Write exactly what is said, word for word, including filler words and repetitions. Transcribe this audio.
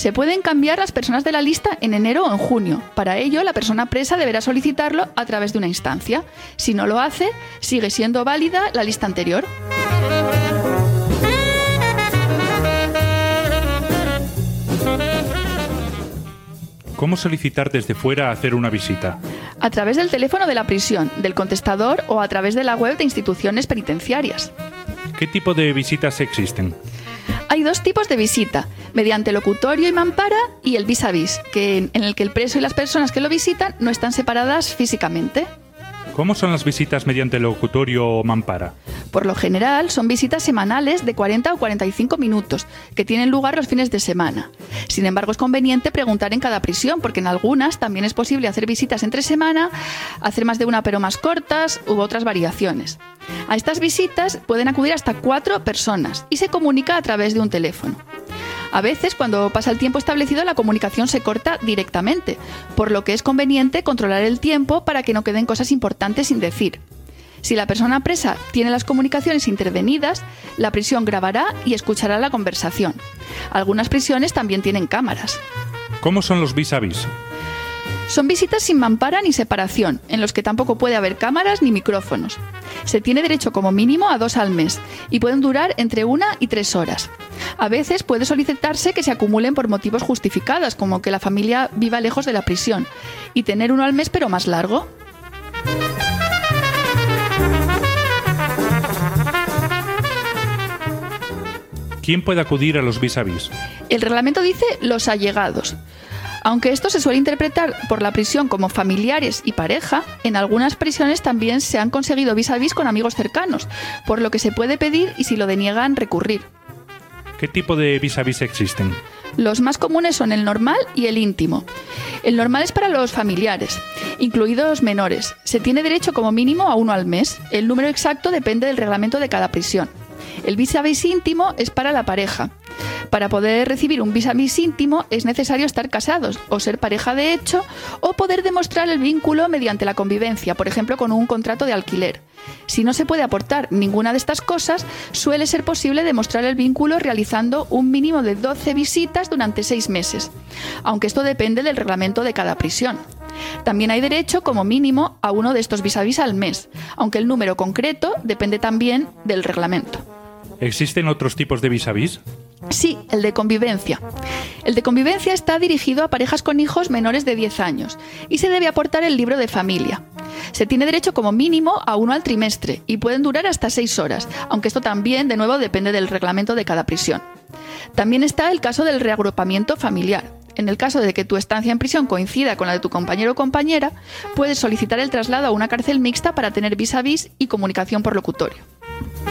Se pueden cambiar las personas de la lista en enero o en junio. Para ello, la persona presa deberá solicitarlo a través de una instancia. Si no lo hace, sigue siendo válida la lista anterior. ¿Cómo solicitar desde fuera hacer una visita? A través del teléfono de la prisión, del contestador o a través de la web de instituciones penitenciarias. ¿Qué tipo de visitas existen? Hay dos tipos de visita, mediante locutorio y mampara y el vis a vis, que, en el que el preso y las personas que lo visitan no están separadas físicamente. ¿Cómo son las visitas mediante locutorio o mampara? Por lo general, son visitas semanales de cuarenta o cuarenta y cinco minutos, que tienen lugar los fines de semana. Sin embargo, es conveniente preguntar en cada prisión, porque en algunas también es posible hacer visitas entre semana, hacer más de una pero más cortas u otras variaciones. A estas visitas pueden acudir hasta cuatro personas y se comunica a través de un teléfono. A veces, cuando pasa el tiempo establecido, la comunicación se corta directamente, por lo que es conveniente controlar el tiempo para que no queden cosas importantes sin decir. Si la persona presa tiene las comunicaciones intervenidas, la prisión grabará y escuchará la conversación. Algunas prisiones también tienen cámaras. ¿Cómo son los vis a vis? Son visitas sin mampara ni separación, en los que tampoco puede haber cámaras ni micrófonos. Se tiene derecho como mínimo a dos al mes y pueden durar entre una y tres horas. A veces puede solicitarse que se acumulen por motivos justificados, como que la familia viva lejos de la prisión, y tener uno al mes pero más largo. ¿Quién puede acudir a los vis a vis? El reglamento dice los allegados. Aunque esto se suele interpretar por la prisión como familiares y pareja, en algunas prisiones también se han conseguido vis a vis con amigos cercanos, por lo que se puede pedir y si lo deniegan, recurrir. ¿Qué tipo de vis a vis existen? Los más comunes son el normal y el íntimo. El normal es para los familiares, incluidos menores. Se tiene derecho como mínimo a uno al mes. El número exacto depende del reglamento de cada prisión. El vis a vis íntimo es para la pareja. Para poder recibir un vis a vis íntimo es necesario estar casados o ser pareja de hecho o poder demostrar el vínculo mediante la convivencia, por ejemplo con un contrato de alquiler. Si no se puede aportar ninguna de estas cosas, suele ser posible demostrar el vínculo realizando un mínimo de doce visitas durante seis meses, aunque esto depende del reglamento de cada prisión. También hay derecho como mínimo a uno de estos vis a vis al mes, aunque el número concreto depende también del reglamento. ¿Existen otros tipos de vis a vis? Sí, el de convivencia. El de convivencia está dirigido a parejas con hijos menores de diez años y se debe aportar el libro de familia. Se tiene derecho como mínimo a uno al trimestre y pueden durar hasta seis horas, aunque esto también, de nuevo, depende del reglamento de cada prisión. También está el caso del reagrupamiento familiar. En el caso de que tu estancia en prisión coincida con la de tu compañero o compañera, puedes solicitar el traslado a una cárcel mixta para tener vis a vis y comunicación por locutorio.